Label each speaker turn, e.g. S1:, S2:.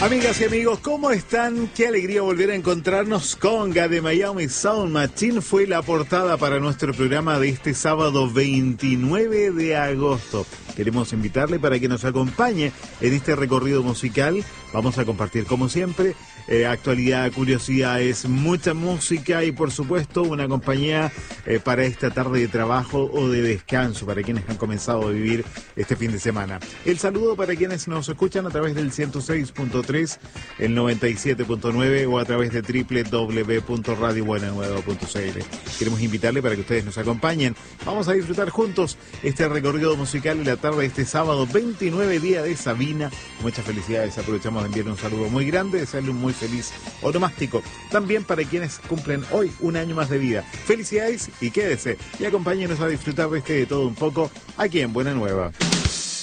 S1: Amigas y amigos, ¿cómo están? Qué alegría volver a encontrarnos. Conga de Miami Sound Machine fue la portada para nuestro programa de este sábado 29 de agosto. Queremos invitarle para que nos acompañe en este recorrido musical. Vamos a compartir, como siempre, actualidad, curiosidades, mucha música y, por supuesto, una compañía para esta tarde de trabajo o de descanso para quienes han comenzado a vivir este fin de semana. El saludo para quienes nos escuchan a través del 106.3, el 97.9 o a través de www.radiobuenanueva.cl. Queremos invitarle para que ustedes nos acompañen. Vamos a disfrutar juntos este recorrido musical en la tarde de este sábado 29, día de Sabina. Muchas felicidades. Aprovechamos de enviarle un saludo muy grande, desearle un muy feliz onomástico. También para quienes cumplen hoy un año más de vida. Felicidades y quédese y acompáñenos a disfrutar de todo un poco aquí en Buena Nueva.